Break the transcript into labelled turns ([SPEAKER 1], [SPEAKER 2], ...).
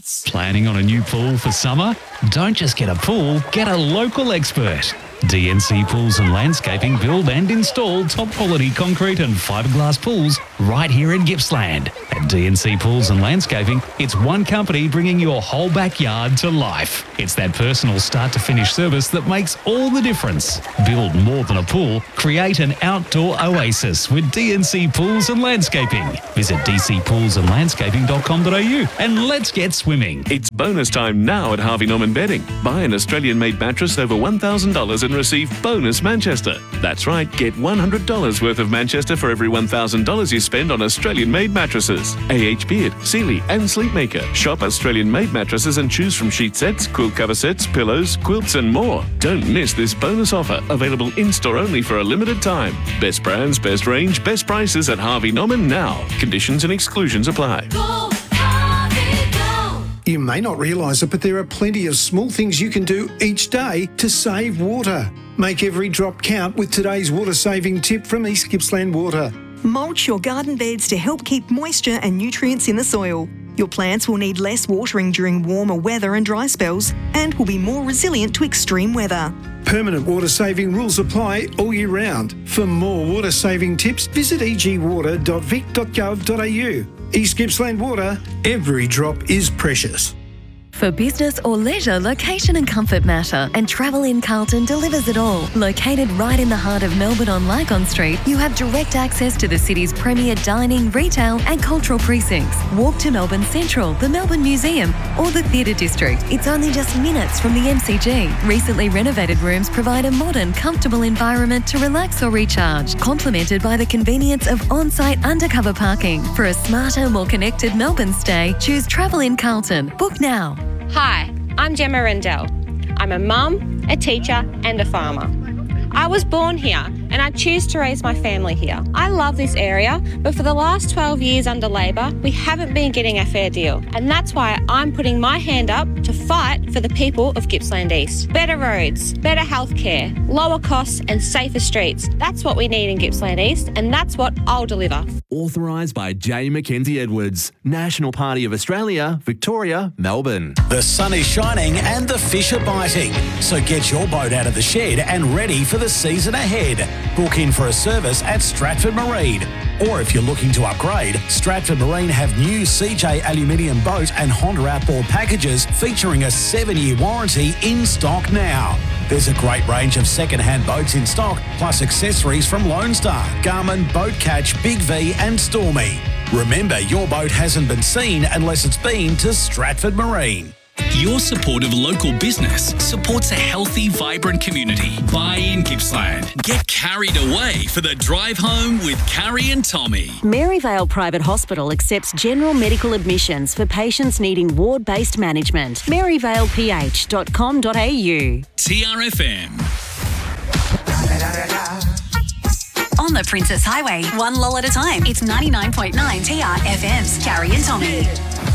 [SPEAKER 1] experts.
[SPEAKER 2] Planning on a new pool for summer? Don't just get a pool, get a local expert. DNC Pools and Landscaping build and install top quality concrete and fiberglass pools right here in Gippsland. At DNC Pools and Landscaping, it's one company bringing your whole backyard to life. It's that personal start to finish service that makes all the difference. Build more than a pool, create an outdoor oasis with DNC Pools and Landscaping. Visit dcpoolsandlandscaping.com.au and let's get swimming.
[SPEAKER 3] It's bonus time now at Harvey Norman Bedding. Buy an Australian-made mattress over $1,000 and receive bonus Manchester. That's right, get $100 worth of Manchester for every $1,000 you spend on Australian-made mattresses. AH Beard, Sealy and Sleepmaker. Shop Australian-made mattresses and choose from sheet sets, quilt cover sets, pillows, quilts and more. Don't miss this bonus offer, available in-store only for a limited time. Best brands, best range, best prices at Harvey Norman now. Conditions and exclusions apply.
[SPEAKER 4] You may not realise it, but there are plenty of small things you can do each day to save water. Make every drop count with today's water-saving tip from East Gippsland Water.
[SPEAKER 5] Mulch your garden beds to help keep moisture and nutrients in the soil. Your plants will need less watering during warmer weather and dry spells and will be more resilient to extreme weather.
[SPEAKER 4] Permanent water-saving rules apply all year round. For more water-saving tips, visit egwater.vic.gov.au. East Gippsland Water, every drop is precious.
[SPEAKER 6] For business or leisure, location and comfort matter, and Travel in Carlton delivers it all. Located right in the heart of Melbourne on Lycon Street, you have direct access to the city's premier dining, retail and cultural precincts. Walk to Melbourne Central, the Melbourne Museum or the Theatre District. It's only just minutes from the MCG. Recently renovated rooms provide a modern, comfortable environment to relax or recharge, complemented by the convenience of on-site undercover parking. For a smarter, more connected Melbourne stay, choose Travel in Carlton. Book now.
[SPEAKER 7] Hi, I'm Gemma Rendell. I'm a mum, a teacher and a farmer. I was born here and I choose to raise my family here. I love this area, but for the last 12 years under Labor, we haven't been getting a fair deal. And that's why I'm putting my hand up to fight for the people of Gippsland East. Better roads, better healthcare, lower costs and safer streets. That's what we need in Gippsland East, and that's what I'll deliver.
[SPEAKER 8] Authorised by J. Mackenzie Edwards, National Party of Australia, Victoria, Melbourne.
[SPEAKER 9] The sun is shining and the fish are biting. So get your boat out of the shed and ready for the season ahead. Book in for a service at Stratford Marine. Or if you're looking to upgrade, Stratford Marine have new CJ aluminium boat and Honda outboard packages featuring a 7-year warranty in stock now. There's a great range of second-hand boats in stock, plus accessories from Lone Star, Garmin, Boat Catch, Big V and Stormy. Remember, your boat hasn't been seen unless it's been to Stratford Marine.
[SPEAKER 10] Your support of local business supports a healthy, vibrant community. Buy in Gippsland. Get carried away for the drive home with Carrie and Tommy.
[SPEAKER 11] Maryvale Private Hospital accepts general medical admissions for patients needing ward-based management. maryvaleph.com.au.
[SPEAKER 10] TRFM.
[SPEAKER 12] On the Princess Highway, one lull at a time. It's 99.9 TRFM's Carrie and Tommy.